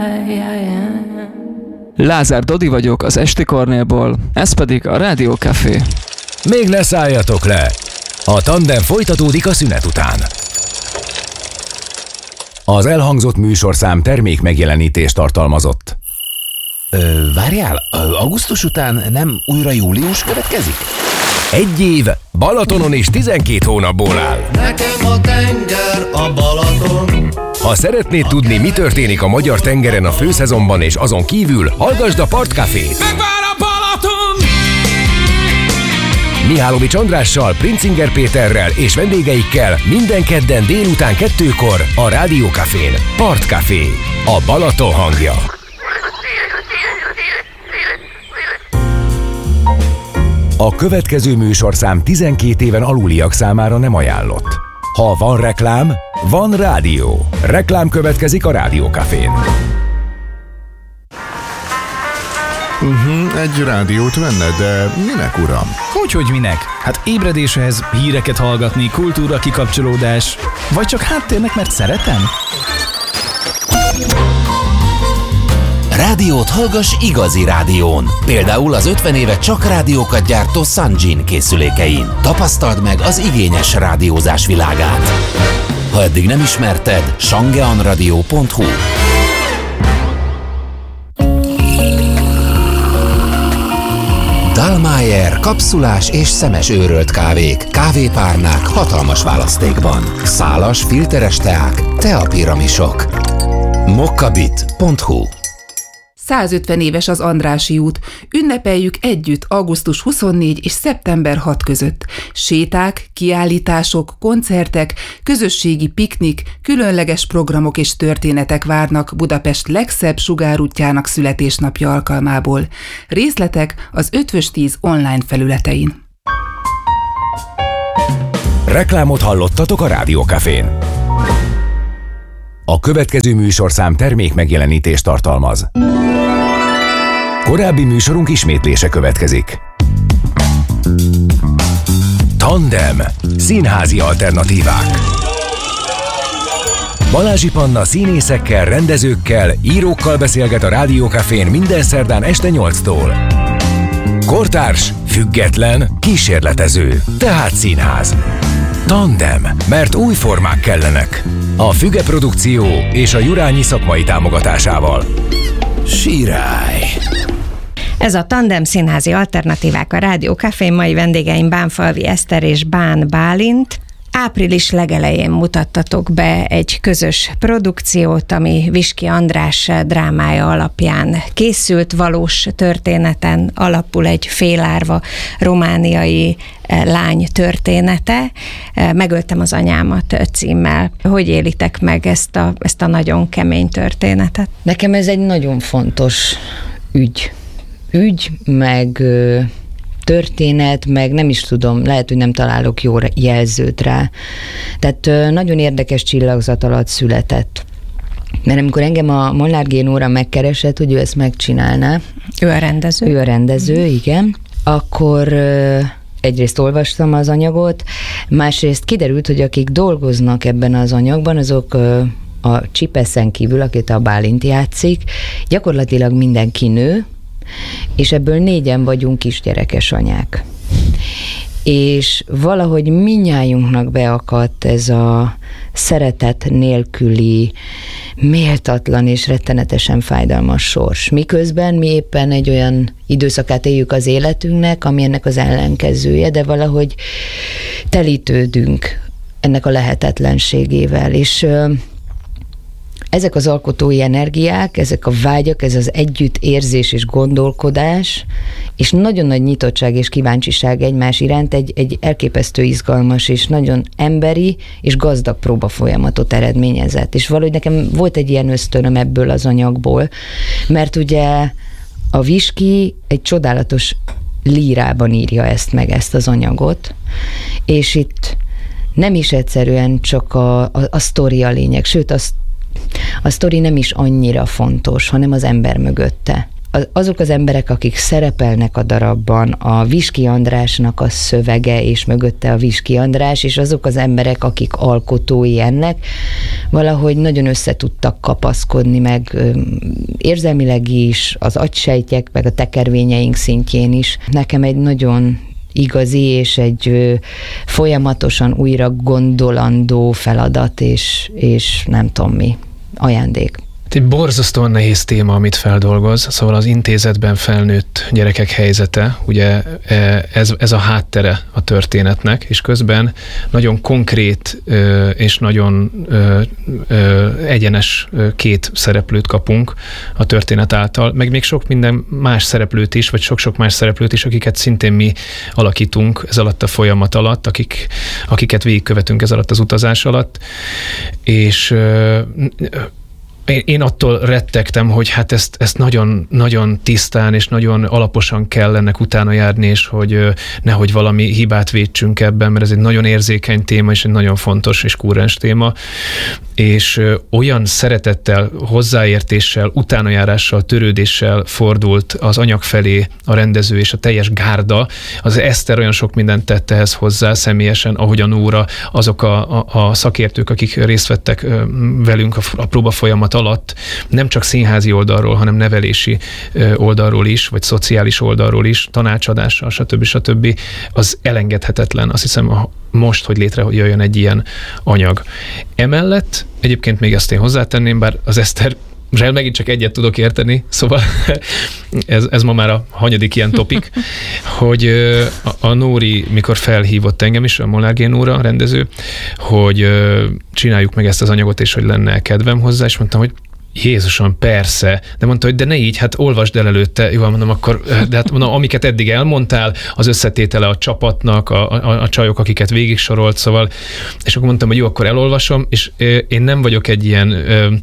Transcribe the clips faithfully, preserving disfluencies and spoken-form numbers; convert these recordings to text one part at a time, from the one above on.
Lázár Dodi vagyok az Esti Kornélból, ez pedig a Rádió Café. Még ne szálljatok le! A tandem folytatódik a szünet után. Az elhangzott műsorszám termék megjelenítést tartalmazott. Ö, várjál, augusztus után nem újra július következik? Egy év Balatonon és tizenkét hónapból áll. Nekem a tenger a Balaton. Ha szeretnéd tudni, mi történik a magyar tengeren a főszezonban és azon kívül, hallgasd a Partcafét. Megvár a Balaton! Mihálovics Andrással, Princinger Péterrel és vendégeikkel minden kedden délután kettőkor a Rádió Cafén. Partcafé, a Balaton hangja. A következő műsorszám tizenkét éven aluliak számára nem ajánlott. Ha van reklám, van rádió. Reklám következik a Rádió Cafén. Uh-huh, egy rádiót venne, de minek, uram? Hogyhogy minek? Hát ébredéshez, híreket hallgatni, kultúra kikapcsolódás, vagy csak háttérnek, mert szeretem? Rádiót hallgass igazi rádión. Például az ötven éve csak rádiókat gyártó Sanjin készülékein. Tapasztald meg az igényes rádiózás világát. Ha eddig nem ismerted, sangeanradio pont hu. Dallmayr kapszulás és szemes őrölt kávék, kávépárnák hatalmas választékban. Szálas, filteres teák, teapiramisok. mokkabit pont hu. százötven éves az Andrássy út. Ünnepeljük együtt augusztus huszonnégyedike és szeptember hatodika között. Séták, kiállítások, koncertek, közösségi piknik, különleges programok és történetek várnak Budapest legszebb sugárútjának születésnapja alkalmából. Részletek az Ötvös tíz online felületein. Reklámot hallottatok a Rádió Cafén. A következő műsorszám termék megjelenítést tartalmaz. Korábbi műsorunk ismétlése következik. Tandem. Színházi alternatívák. Balázsi Panna színészekkel, rendezőkkel, írókkal beszélget a Rádió Cafén minden szerdán este nyolctól. Kortárs, független, kísérletező, tehát színház. Tandem, mert új formák kellenek. A Füge Produkció és a Jurányi szakmai támogatásával. Sirály! Ez a Tandem színházi alternatívák a Rádió Cafén, mai vendégeim Bánfalvi Eszter és Bán Bálint. Április legelején mutattatok be egy közös produkciót, ami Viski András drámája alapján készült, valós történeten alapul, egy félárva romániai lány története. Megöltem az anyámat címmel. Hogy élitek meg ezt a, ezt a nagyon kemény történetet? Nekem ez egy nagyon fontos ügy. Ügy, meg történet, meg nem is tudom, lehet, hogy nem találok jó jelzőt rá. Tehát nagyon érdekes csillagzat alatt született. Mert amikor engem a Molnár Génóra megkeresett, hogy ő ezt megcsinálná. Ő a rendező. Ő a rendező, mm. igen. Akkor egyrészt olvastam az anyagot, másrészt kiderült, hogy akik dolgoznak ebben az anyagban, azok a Csipeszen kívül, akit a Bálint játszik, gyakorlatilag mindenki nő, és ebből négyen vagyunk kisgyerekes anyák. És valahogy mindnyájunknak beakadt ez a szeretet nélküli, méltatlan és rettenetesen fájdalmas sors. Miközben mi éppen egy olyan időszakát éljük az életünknek, ami ennek az ellenkezője, de valahogy telítődünk ennek a lehetetlenségével. És ezek az alkotói energiák, ezek a vágyak, ez az együttérzés és gondolkodás, és nagyon nagy nyitottság és kíváncsiság egymás iránt egy, egy elképesztő izgalmas és nagyon emberi és gazdag próba folyamatot eredményezett. És valahogy nekem volt egy ilyen ösztönöm ebből az anyagból, mert ugye a Viski egy csodálatos lírában írja ezt meg, ezt az anyagot, és itt nem is egyszerűen csak a, a, a sztori a lényeg, sőt, azt a sztori nem is annyira fontos, hanem az ember mögötte. azok az emberek, akik szerepelnek a darabban, a Viski Andrásnak a szövege, és mögötte a Viski András, és azok az emberek, akik alkotói ennek, valahogy nagyon össze tudtak kapaszkodni, meg érzelmileg is, az agysejtjek, meg a tekervényeink szintjén is. Nekem egy nagyon igazi és egy ö, folyamatosan újra gondolandó feladat, és, és nem tudom mi, ajándék. Egy borzasztóan nehéz téma, amit feldolgoz, szóval az intézetben felnőtt gyerekek helyzete, ugye ez, ez a háttere a történetnek, és közben nagyon konkrét és nagyon egyenes két szereplőt kapunk a történet által, meg még sok minden más szereplőt is, vagy sok-sok más szereplőt is, akiket szintén mi alakítunk ez alatt a folyamat alatt, akik, akiket végigkövetünk ez alatt az utazás alatt, és Én attól rettegtem, hogy hát ezt, ezt nagyon, nagyon tisztán és nagyon alaposan kell ennek utána járni, és hogy nehogy valami hibát vétsünk ebben, mert ez egy nagyon érzékeny téma, és egy nagyon fontos és kúrens téma, és olyan szeretettel, hozzáértéssel, utánajárással, törődéssel fordult az anyag felé a rendező és a teljes gárda. Az Eszter olyan sok mindent tett ehhez hozzá személyesen, ahogy a Nóra, azok a, a, a szakértők, akik részt vettek velünk a, a próba folyamat alatt, nem csak színházi oldalról, hanem nevelési oldalról is, vagy szociális oldalról is, tanácsadással, stb. stb. Az elengedhetetlen. Azt hiszem, most, hogy létrejöjjön egy ilyen anyag. Emellett egyébként még ezt én hozzátenném, bár az Eszter Zsel megint csak egyet tudok érteni, szóval ez, ez ma már a hanyadik ilyen topik, hogy a, a Nóri, mikor felhívott engem is, a Molnár G. Nóra, a rendező, hogy csináljuk meg ezt az anyagot, és hogy lenne kedvem hozzá, és mondtam, hogy Jézusom, persze, de mondta, hogy de ne így, hát olvasd el előtte, jó, mondom, akkor, de hát mondom, amiket eddig elmondtál, az összetétele a csapatnak, a, a, a csajok, akiket végig sorolt, szóval, és akkor mondtam, hogy jó, akkor elolvasom, és én nem vagyok egy ilyen ö,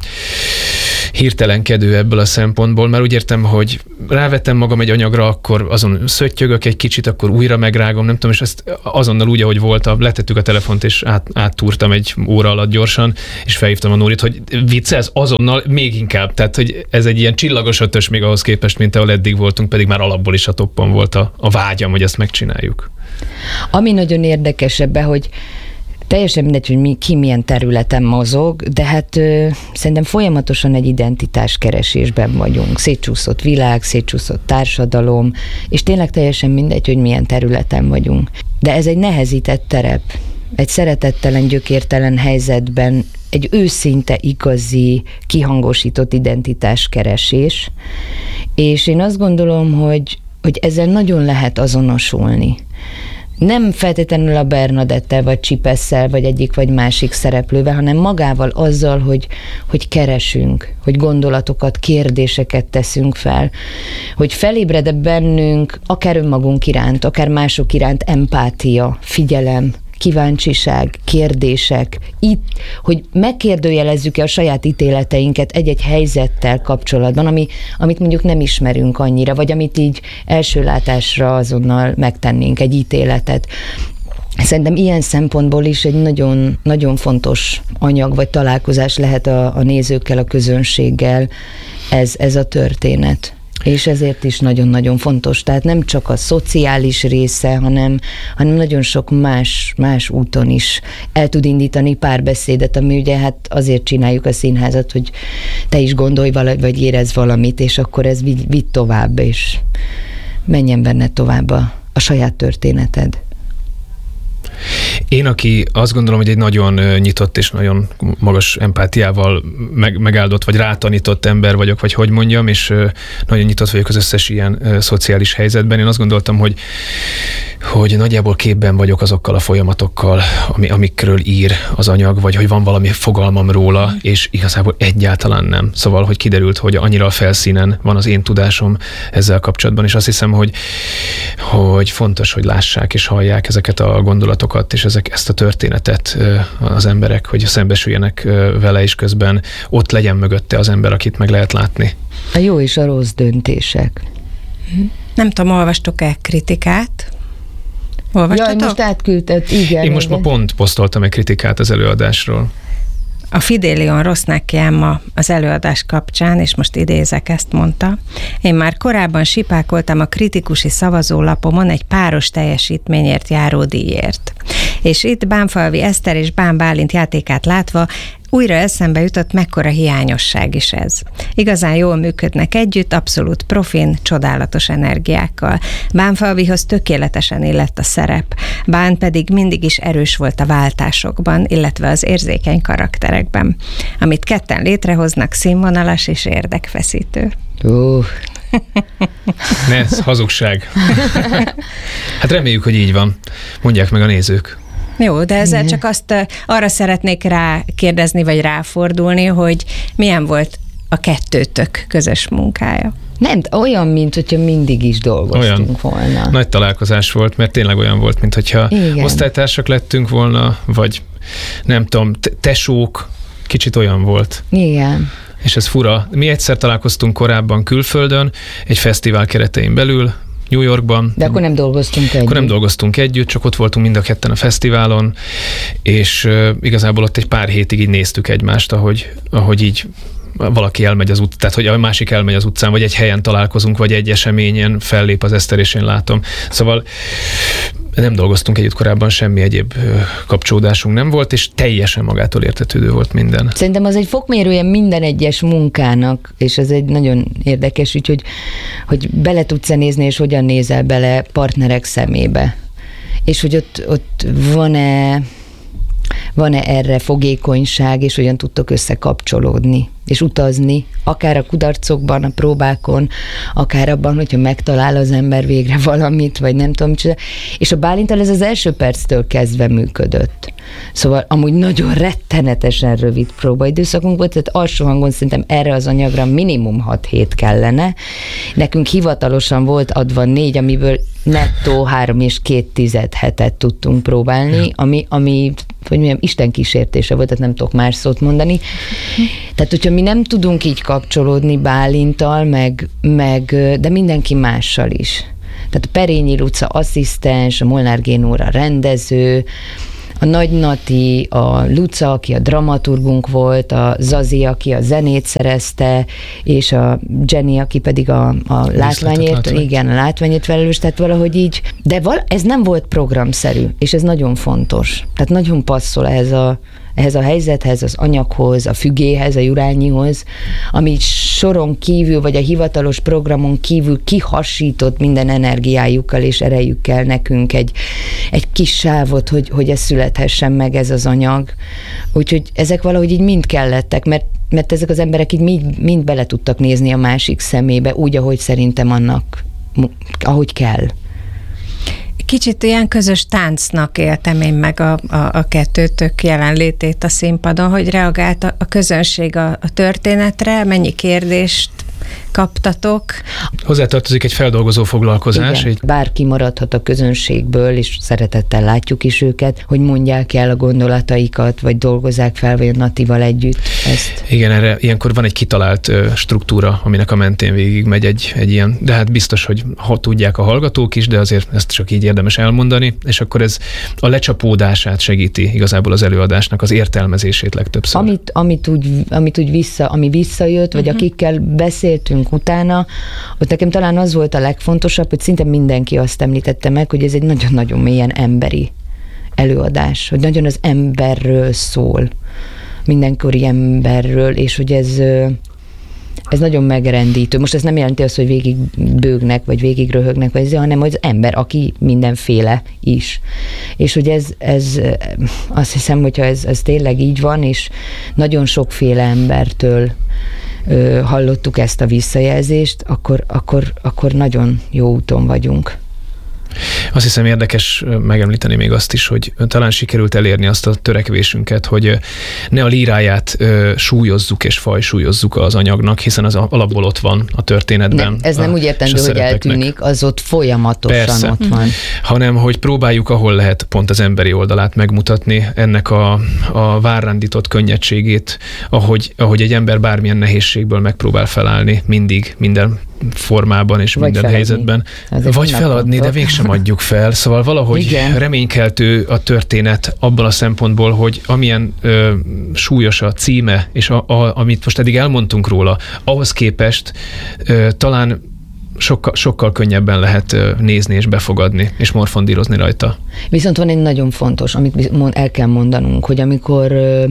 hirtelenkedő ebből a szempontból, mert úgy értem, hogy rávettem magam egy anyagra, akkor azon szöttyögök egy kicsit, akkor újra megrágom, nem tudom, és ezt azonnal úgy, ahogy volt, letettük a telefont, és át, áttúrtam egy óra alatt gyorsan, és felhívtam a Nórit, hogy viccelsz, azonnal még inkább, tehát, hogy ez egy ilyen csillagos ötös még ahhoz képest, mint ahol eddig voltunk, pedig már alapból is a toppon volt a, a vágyam, hogy ezt megcsináljuk. Ami nagyon érdekes ebben, hogy teljesen mindegy, hogy mi, ki milyen területen mozog, de hát ö, szerintem folyamatosan egy identitáskeresésben vagyunk. Szétcsúszott világ, szétcsúszott társadalom, és tényleg teljesen mindegy, hogy milyen területen vagyunk. De ez egy nehezített terep. Egy szeretettelen, gyökértelen helyzetben egy őszinte, igazi, kihangosított identitáskeresés, és én azt gondolom, hogy, hogy ezzel nagyon lehet azonosulni. Nem feltétlenül a Bernadettel, vagy Csipesszel, vagy egyik, vagy másik szereplővel, hanem magával azzal, hogy, hogy keresünk, hogy gondolatokat, kérdéseket teszünk fel, hogy felébred bennünk akár önmagunk iránt, akár mások iránt empátia, figyelem, kíváncsiság, kérdések, itt, hogy megkérdőjelezzük-e a saját ítéleteinket egy-egy helyzettel kapcsolatban, ami, amit mondjuk nem ismerünk annyira, vagy amit így első látásra azonnal megtennénk, egy ítéletet. Szerintem ilyen szempontból is egy nagyon, nagyon fontos anyag, vagy találkozás lehet a, a nézőkkel, a közönséggel ez, ez a történet. És ezért is nagyon-nagyon fontos. Tehát nem csak a szociális része, hanem, hanem nagyon sok más, más úton is el tud indítani párbeszédet, ami ugye hát azért csináljuk a színházat, hogy te is gondolj valahogy, vagy érezz valamit, és akkor ez vigy, vigy tovább, és menjen benne tovább a, a saját történeted. Én, aki azt gondolom, hogy egy nagyon nyitott és nagyon magas empátiával meg, megáldott, vagy rátanított ember vagyok, vagy hogy mondjam, és nagyon nyitott vagyok az összes ilyen szociális helyzetben. Én azt gondoltam, hogy, hogy nagyjából képben vagyok azokkal a folyamatokkal, ami, amikről ír az anyag, vagy hogy van valami fogalmam róla, és igazából egyáltalán nem. Szóval, hogy kiderült, hogy annyira a felszínen van az én tudásom ezzel kapcsolatban, és azt hiszem, hogy, hogy fontos, hogy lássák és hallják ezeket a gondolatokat, és ezek, ezt a történetet az emberek, hogy szembesüljenek vele, és közben ott legyen mögötte az ember, akit meg lehet látni. A jó és a rossz döntések. Nem tudom, olvastok-e kritikát? Olvastatok? Jaj, most átküldted, igen. Én most igen. ma pont posztoltam egy kritikát az előadásról. A Fidélion Rossnáki Emma az előadás kapcsán, és most idézek, ezt mondta: én már korábban sipákoltam a kritikusi szavazólapomon egy páros teljesítményért járó díjért. És itt Bánfalvi Eszter és Bán Bálint játékát látva újra eszembe jutott, mekkora hiányosság is ez. Igazán jól működnek együtt, abszolút profin, csodálatos energiákkal. Bánfalvihoz tökéletesen illett a szerep, Bán pedig mindig is erős volt a váltásokban, illetve az érzékeny karakterekben. Amit ketten létrehoznak, színvonalas és érdekfeszítő. Uh. Ne, ez hazugság. Hát reméljük, hogy így van. Mondják meg a nézők. Jó, de ezzel csak azt arra szeretnék rá kérdezni, vagy ráfordulni, hogy milyen volt a kettőtök közös munkája. Nem, olyan, mint hogyha mindig is dolgoztunk olyan volna. Nagy találkozás volt, mert tényleg olyan volt, mint hogyha igen, osztálytársak lettünk volna, vagy nem tudom, tesók, kicsit olyan volt. Igen. És ez fura. Mi egyszer találkoztunk korábban külföldön, egy fesztivál keretein belül, New Yorkban. De akkor nem dolgoztunk együtt. Akkor nem dolgoztunk együtt, csak ott voltunk mind a ketten a fesztiválon, és uh, igazából ott egy pár hétig így néztük egymást, ahogy, ahogy így valaki elmegy az utcán, tehát hogy a másik elmegy az utcán, vagy egy helyen találkozunk, vagy egy eseményen fellép az Eszter, és én látom. Szóval nem dolgoztunk együtt korábban, semmi egyéb kapcsolódásunk nem volt, és teljesen magától értetődő volt minden. Szerintem az egy fokmérője minden egyes munkának, és ez egy nagyon érdekes, úgyhogy hogy bele tudsz nézni, és hogyan nézel bele partnerek szemébe. És hogy ott, ott van-e van-e erre fogékonyság, és hogyan tudtok összekapcsolódni, és utazni, akár a kudarcokban, a próbákon, akár abban, hogyha megtalál az ember végre valamit, vagy nem tudom, csinál. És a Bálinttal ez az első perctől kezdve működött. Szóval amúgy nagyon rettenetesen rövid próbaidőszakunk volt, tehát alsó hangon szerintem erre az anyagra minimum hat hét kellene. Nekünk hivatalosan volt adva négy, amiből nettó három és két tized hetet tudtunk próbálni, ami, ami hogy mondjam, Isten kísértése volt, tehát nem tudok más szót mondani. Tehát, hogyha mi nem tudunk így kapcsolódni Bálinttal, meg, meg, de mindenki mással is. Tehát a Perényi Luca asszisztens, a Molnár Génóra rendező, a Nagy Nati, a Luca, aki a dramaturgunk volt, a Zazi, aki a zenét szerezte, és a Jenny, aki pedig a, a látványért, igen, a látványért felelős, tehát valahogy így, de val- ez nem volt programszerű, és ez nagyon fontos. Tehát nagyon passzol ehhez a, ehhez a helyzethez, az anyaghoz, a fügéhez, a Jurányihoz, ami soron kívül, vagy a hivatalos programon kívül kihasított minden energiájukkal és erejükkel nekünk egy, egy kis sávot, hogy, hogy ez születhessen meg ez az anyag. Úgyhogy ezek valahogy így mind kellettek, mert, mert ezek az emberek így mind, mind bele tudtak nézni a másik szemébe, úgy, ahogy szerintem annak, ahogy kell. Kicsit ilyen közös táncnak éltem én meg a, a, a kettőtök jelenlétét a színpadon, hogy reagált a, a közönség a, a történetre, mennyi kérdést kaptatok. Hozzátartozik egy feldolgozó foglalkozás. Igen. Egy... Bárki maradhat a közönségből, és szeretettel látjuk is őket, hogy mondják el a gondolataikat, vagy dolgozzák fel, vagy a Natival együtt ezt. Igen, erre ilyenkor van egy kitalált ö, struktúra, aminek a mentén végig megy egy, egy ilyen, de hát biztos, hogy ha tudják a hallgatók is, de azért ezt csak így érdemes elmondani, és akkor ez a lecsapódását segíti igazából az előadásnak, az értelmezését legtöbbször. Amit, amit, úgy, amit úgy vissza, ami visszajött, vagy uh-huh. akikkel beszéltünk utána, ott nekem talán az volt a legfontosabb, hogy szinte mindenki azt említette meg, hogy ez egy nagyon-nagyon mélyen emberi előadás, hogy nagyon az emberről szól, mindenkori emberről, és hogy ez, ez nagyon megrendítő. Most ez nem jelenti azt, hogy végig bőgnek, vagy végig röhögnek, vagy ez, hanem az ember, aki mindenféle is. És hogy ez, ez azt hiszem, hogyha ez, ez tényleg így van, és nagyon sokféle embertől hallottuk ezt a visszajelzést, akkor, akkor, akkor nagyon jó úton vagyunk. Azt hiszem érdekes megemlíteni még azt is, hogy talán sikerült elérni azt a törekvésünket, hogy ne a líráját súlyozzuk és fajsúlyozzuk az anyagnak, hiszen az alapból ott van a történetben. Nem, ez nem úgy értendő, hogy eltűnik, az ott folyamatosan Persze. ott van. Hanem, hogy próbáljuk, ahol lehet pont az emberi oldalát megmutatni, ennek a, a várrandított könnyedségét, ahogy, ahogy egy ember bármilyen nehézségből megpróbál felállni, mindig, minden formában és Vagy minden feladni. helyzetben. Ezek Vagy vannak feladni, pontok. de mégsem adjuk fel. Szóval valahogy Igen. reménykeltő a történet abban a szempontból, hogy amilyen ö, súlyos a címe, és a, a, amit most eddig elmondtunk róla, ahhoz képest ö, talán sokkal, sokkal könnyebben lehet ö, nézni és befogadni, és morfondírozni rajta. Viszont van egy nagyon fontos, amit el kell mondanunk, hogy amikor ö,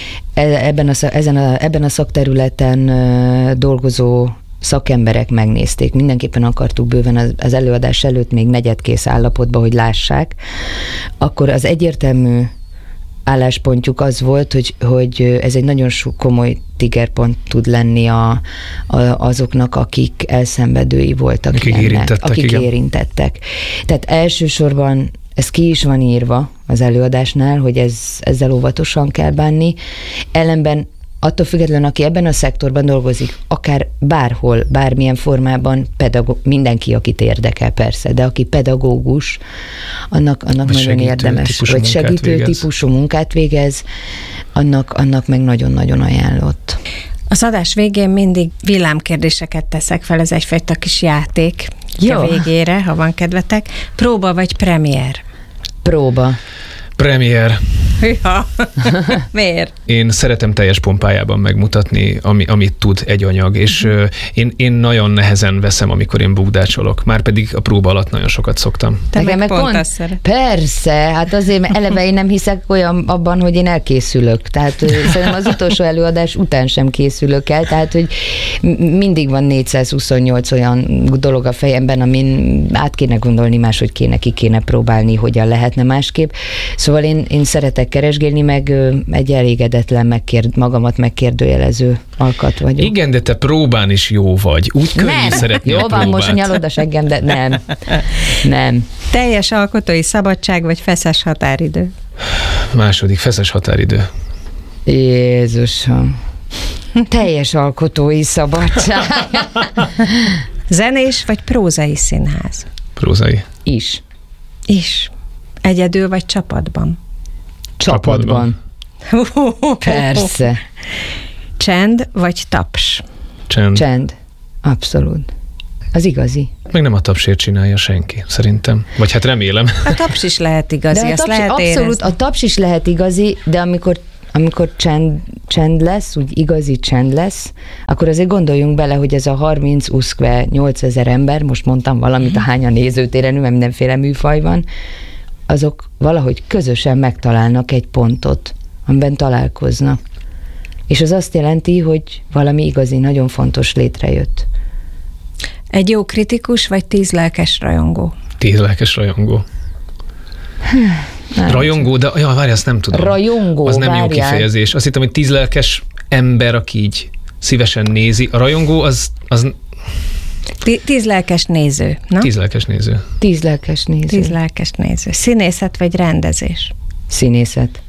e- ebben a, szak- ezen a, ebben a szakterületen ö, dolgozó szakemberek megnézték, mindenképpen akartuk bőven az, az előadás előtt még negyedkész állapotba, hogy lássák, akkor az egyértelmű álláspontjuk az volt, hogy, hogy ez egy nagyon so- komoly tigerpont tud lenni a, a, azoknak, akik elszenvedői voltak. Akik ennek, érintettek, akik igen. érintettek. Tehát elsősorban ez ki is van írva az előadásnál, hogy ez, ezzel óvatosan kell bánni. Ellenben attól függetlenül, aki ebben a szektorban dolgozik, akár bárhol, bármilyen formában, pedagóg, mindenki, akit érdekel persze, de aki pedagógus, annak, annak Vagy nagyon segítő érdemes, típusú vagy munkát segítő végez. típusú munkát végez, annak, annak meg nagyon-nagyon ajánlott. Az adás végén mindig villámkérdéseket teszek fel, ez egyfajta kis játék Jó. a végére, ha van kedvetek. Próba vagy premier? Próba. Premier. Hűha. Miért? Én szeretem teljes pompájában megmutatni, ami, amit tud egy anyag, és uh, én, én nagyon nehezen veszem, amikor én bukdácsolok. Márpedig a próba alatt nagyon sokat szoktam. Te Nekem meg meg pont pont- azt szeret. Persze, hát azért, mert eleve én nem hiszek olyan abban, hogy én elkészülök. Tehát ö, szerintem az utolsó előadás után sem készülök el, tehát hogy m- mindig van négyszázhuszonnyolc olyan dolog a fejemben, amin át kéne gondolni, máshogy kéne, ki kéne próbálni, hogyan lehetne másképp. Szóval én, én szeretek keresgélni, meg ö, egy elégedetlen, megkérd, magamat megkérdőjelező alkat vagyok. Igen, de te próbán is jó vagy. Úgy könnyű szeretni Jó a van, próbát. most nyalod a seggem, de nem. Nem. Teljes alkotói szabadság vagy feszes határidő? Második, feszes határidő. Jézusom. Teljes alkotói szabadság. Zenés vagy prózai színház? Prózai. Is. Is. Egyedül vagy csapatban? Csapatban. Persze. Csend vagy taps? Csend. Csend. Abszolút. Az igazi. Meg nem a tapsért csinálja senki, szerintem. Vagy hát remélem. A taps is lehet igazi, De a azt taps, lehet abszolút, érezni. a taps is lehet igazi, de amikor amikor csend, csend lesz, úgy igazi csend lesz, akkor azért gondoljunk bele, hogy ez a harminc uszkve nyolcezer ember, most mondtam valamit, a hány a nézőtéren, mert mindenféle műfaj van, azok valahogy közösen megtalálnak egy pontot, amiben találkoznak. És az azt jelenti, hogy valami igazi, nagyon fontos létrejött. Egy jó kritikus vagy tíz lelkes rajongó? Tíz lelkes rajongó. Nem. Rajongó, de ja, várj, azt nem tudom. Rajongó, Az nem jó várjál. kifejezés. Azt hittem, hogy tíz lelkes ember, aki így szívesen nézi. A rajongó az, az Tí- tíz lelkes néző, na? tíz lelkes néző. Tíz lelkes néző. Tíz lelkes néző. Színészet vagy rendezés? Színészet.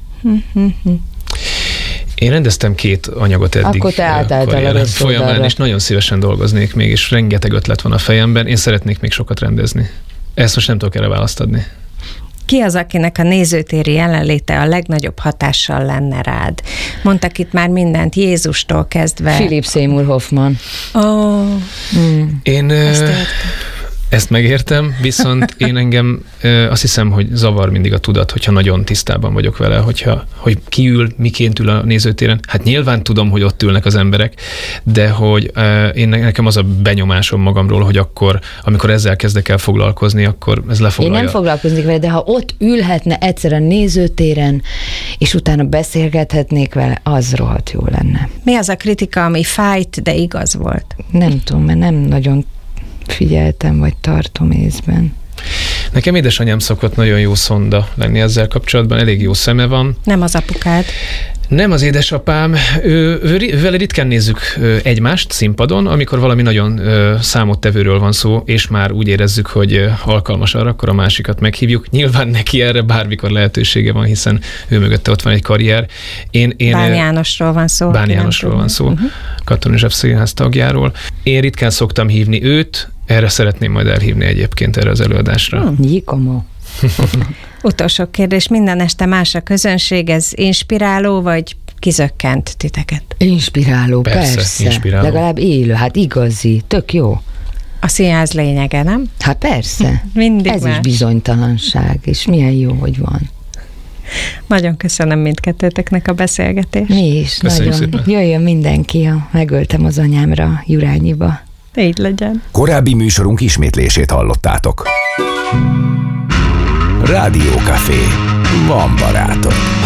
Én rendeztem két anyagot eddig. Akkor te eh, átálltál a karrierem rossz folyamán, oldalra. és nagyon szívesen dolgoznék még, és rengeteg ötlet van a fejemben. Én szeretnék még sokat rendezni. Ezt most nem tudok erre választ adni. Ki az, akinek a nézőtéri jelenléte a legnagyobb hatással lenne rád? Mondtak itt már mindent, Jézustól kezdve. Philip Seymour Hoffman. Ó, oh, Én ezt ö, értem. ezt megértem, viszont én engem ö, azt hiszem, hogy zavar mindig a tudat, hogyha nagyon tisztában vagyok vele, hogyha, hogy ki ül, miként ül a nézőtéren. Hát nyilván tudom, hogy ott ülnek az emberek, de hogy ö, én nekem az a benyomásom magamról, hogy akkor, amikor ezzel kezdek el foglalkozni, akkor ez Én lefoglalja. nem foglalkoznék vele, de ha ott ülhetne egyszer a nézőtéren, és utána beszélgethetnék vele, az rohadt jó lenne. Mi az a kritika, ami fájt, de igaz volt? Nem tudom, mert nem nagyon figyeltem, vagy tartom észben. Nekem édesanyám szokott nagyon jó szonda lenni ezzel kapcsolatban, elég jó szeme van. Nem az apukád. Nem az édesapám, ő, ő, ő, vele ritkán nézzük ö, egymást színpadon, amikor valami nagyon ö, számottevőről van szó, és már úgy érezzük, hogy ö, alkalmas arra, akkor a másikat meghívjuk. Nyilván neki erre bármikor lehetősége van, hiszen ő mögötte ott van egy karrier. Én, én, Bán Jánosról van szó. Bán aki nem Jánosról tudja. van szó, Uh-huh. Katona József Színház tagjáról. Én ritkán szoktam hívni őt, erre szeretném majd elhívni egyébként erre az előadásra. Hmm. Nyikamo. Utolsó kérdés, minden este más a közönség, ez inspiráló, vagy kizökkent titeket? Inspiráló, persze. Persze, inspiráló. Legalább élő, hát igazi, tök jó. A színház lényege, nem? Hát persze. Mindig Ez más. is bizonytalanság, és milyen jó, hogy van. Nagyon köszönöm mindkettőtöknek a beszélgetést. Mi is, Köszönjük nagyon. szépen. Jöjjön mindenki a Megöltem az anyámra Jurányiba. Így legyen. Korábbi műsorunk ismétlését hallottátok. Rádiókafé. Van barátok.